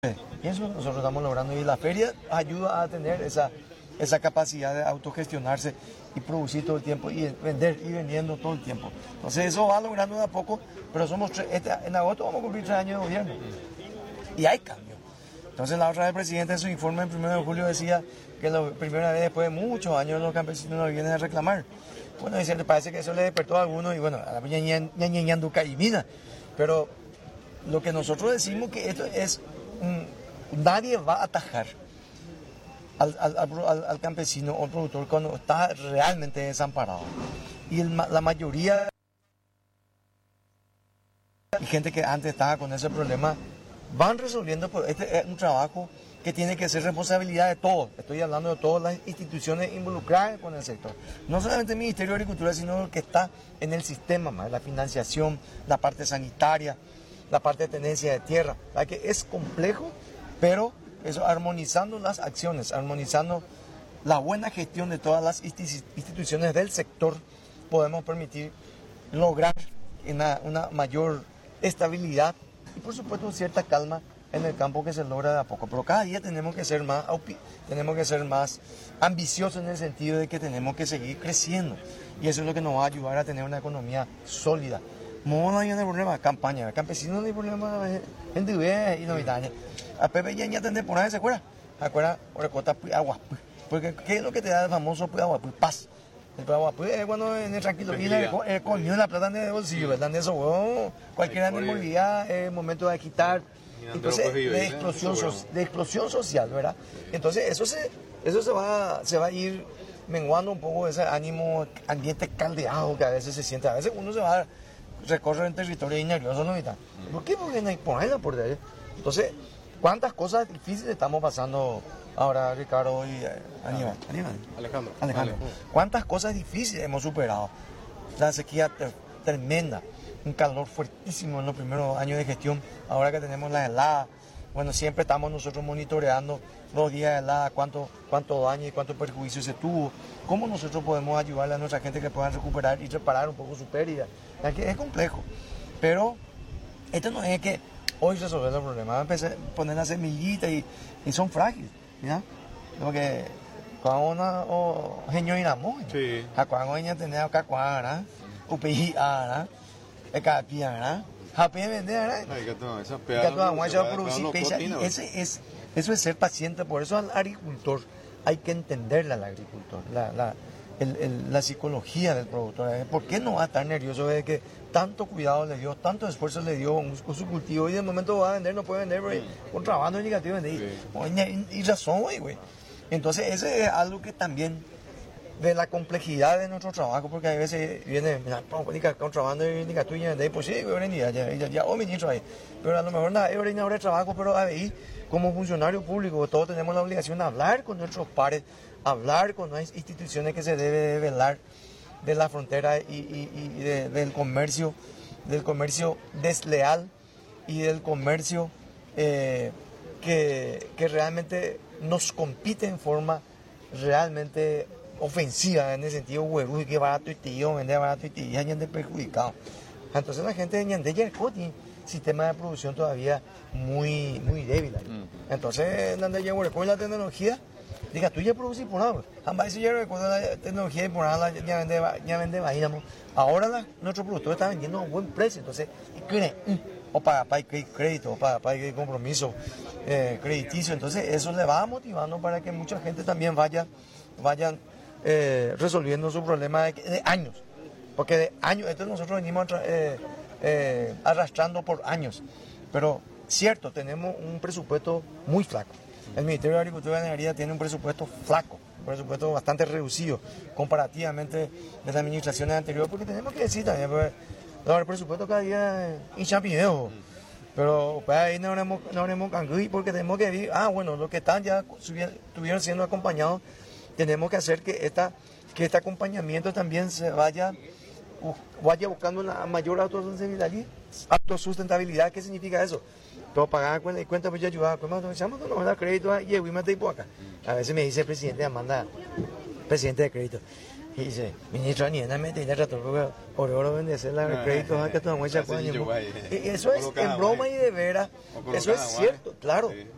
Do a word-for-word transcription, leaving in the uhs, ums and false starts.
Y eso nosotros estamos logrando y la feria ayuda a tener esa, esa capacidad de autogestionarse y producir todo el tiempo y vender y vendiendo todo el tiempo. Entonces eso va logrando de a poco, pero somos tres, este, en agosto vamos a cumplir tres años de gobierno y hay cambio. Entonces la otra vez el presidente en su informe el primero de julio decía que la primera vez después de muchos años los campesinos nos vienen a reclamar. Bueno, dice, parece que eso le despertó a algunos y bueno, a la ñañanduca y mina. Pero lo que nosotros decimos que esto es... Nadie va a atajar al, al, al, al campesino o al productor cuando está realmente desamparado. Y el, la mayoría de gente que antes estaba con ese problema van resolviendo, pero este es un trabajo que tiene que ser responsabilidad de todos. Estoy hablando de todas las instituciones involucradas con el sector. No solamente el Ministerio de Agricultura, sino el que está en el sistema, la financiación, la parte sanitaria, la parte de tenencia de tierra, la que es complejo, pero eso armonizando las acciones, armonizando la buena gestión de todas las instituciones del sector, podemos permitir lograr una, una mayor estabilidad y por supuesto cierta calma en el campo que se logra de a poco. Pero cada día tenemos que ser más, tenemos que ser más ambiciosos en el sentido de que tenemos que seguir creciendo y eso es lo que nos va a ayudar a tener una economía sólida. No hay problema, campaña, campesinos no hay problema, gente ve y no hay daño. A Pepe ya ya tendré por ahí, ¿se acuerda? ¿Se acuerda? Por el cota agua, porque ¿qué es lo que te da el famoso agua? Paz. El agua es cuando en el tranquilo viene el coño la plata en el bolsillo, ¿verdad? De eso, bueno, cualquier animalidad es momento de quitar. Entonces, de explosión, de explosión social, ¿verdad? Entonces, eso se, eso se va, se va a ir menguando un poco ese ánimo, ambiente caldeado que a veces se siente. A veces uno se va a recorrer en territorio y nervioso, ¿no? ¿Por qué? Porque no hay por ahí la por ahí. Entonces, ¿cuántas cosas difíciles estamos pasando ahora, Ricardo y eh, Aníbal? Aníbal? Alejandro. Alejandro. ¿Cuántas cosas difíciles hemos superado? La sequía ter tremenda, un calor fuertísimo en los primeros años de gestión, ahora que tenemos la helada. Bueno, siempre estamos nosotros monitoreando los días de helada, cuánto, cuánto daño y cuánto perjuicio se tuvo, cómo nosotros podemos ayudarle a nuestra gente que puedan recuperar y reparar un poco su pérdida. Es complejo, pero esto no es que hoy resolver los problemas, empecé a poner la semillita y, y son frágiles, ¿ya? Porque cuando uno o genio y namo, a cuando ella tenía que cuadrar, o pedir ara, el capiara, happy vender, ese es eso es ser paciente, por eso al agricultor hay que entenderle al agricultor, la, la, el, el, la psicología del productor. ¿Por qué no va a estar nervioso de que tanto cuidado le dio, tanto esfuerzo le dio con su cultivo y de momento va a vender, no puede vender, porque contrabando es negativo vender? Y, y razón, güey. Entonces ese es algo que también de la complejidad de nuestro trabajo, porque a veces viene, mira, contrabando y negativo y vender, pues sí, ya, ya, ya, ya, oh, ministro ahí. Pero a lo mejor nada, es una hora de trabajo, pero ahí, como funcionario público, todos tenemos la obligación de hablar con nuestros pares, hablar con las instituciones que se debe de velar de la frontera y, y, y de, del comercio, del comercio desleal y del comercio eh, que, que realmente nos compite en forma realmente ofensiva, en el sentido huevo y que barato y tío, vende barato y tío, y hay perjudicado. Entonces la gente de Ñandé Yerko tiene sistema de producción todavía muy, muy débil. Entonces, Ñandé Yerko la tecnología, diga, tú ya produces por ahora. Jamás si yo recuerdo la tecnología y por ahora ya vende, ya vende, imagínamos. Ahora la, nuestro productor está vendiendo a un buen precio, entonces, cree, o para pagar crédito, o para pagar compromiso eh, crediticio. Entonces, eso le va motivando para que mucha gente también vaya, vayan eh, resolviendo su problema de, de años. Porque de años, entonces nosotros venimos eh, eh, arrastrando por años. Pero, cierto, tenemos un presupuesto muy flaco. El Ministerio de Agricultura y Ganadería tiene un presupuesto flaco, un presupuesto bastante reducido comparativamente de las administraciones anteriores, porque tenemos que decir también, pues, no, el presupuesto cada día es champiñón, pero pues, ahí no habremos, no habremos cangui porque tenemos que ver, ah, bueno, los que están ya estuvieron siendo acompañados, tenemos que hacer que, esta, que este acompañamiento también se vaya, uh, vaya buscando una mayor autosustentabilidad. Autosustentabilidad, ¿qué significa eso? Pero pagar cuenta y cuenta pues ya ayudaba, pues más no nos da crédito y yo me tipo acá. A veces me dice el presidente, manda presidente de crédito. Y dice, ministro, ni nada me tiene rato, porque por oro vendecer los créditos que tú no muchas cosas. Eso es en broma y de veras, eso es cierto, claro.